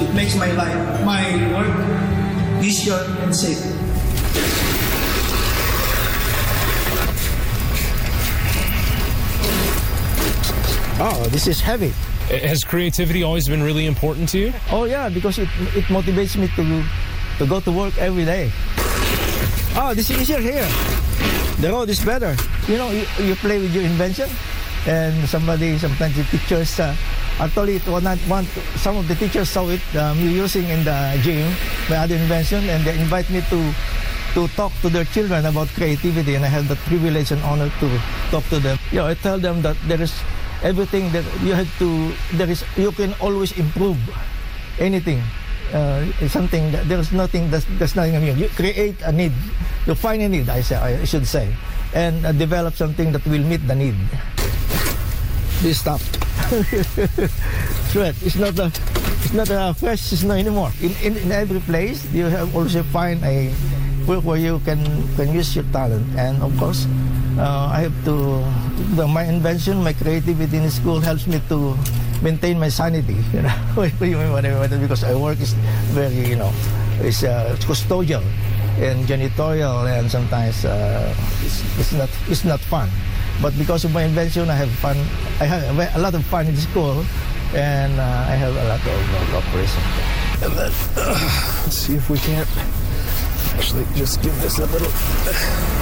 it makes my work easier and safe. Oh, this is heavy. Has creativity always been really important to you? Oh yeah, because it motivates me to go to work every day. Oh, this is easier here. The road is better. You know, you play with your invention, and sometimes the teachers actually some of the teachers saw it me using in the gym my other invention, and they invite me to talk to their children about creativity, and I have the privilege and honor to talk to them. You know, I tell them that there is everything that you have to, you can always improve anything. It's something that there's nothing new. You create a need, you find a need, I should say, and develop something that will meet the need. This stuff, thread. It's not a fresh snow anymore. In every place, you have also find a work where you can use your talent, and of course, I have to. My invention, my creativity in school helps me to maintain my sanity. You know, because our work is very, it's custodial and janitorial, and sometimes it's not fun. But because of my invention, I have fun. I have a lot of fun in school, and I have a lot of cooperation. And then, let's see if we can't actually just give this a little.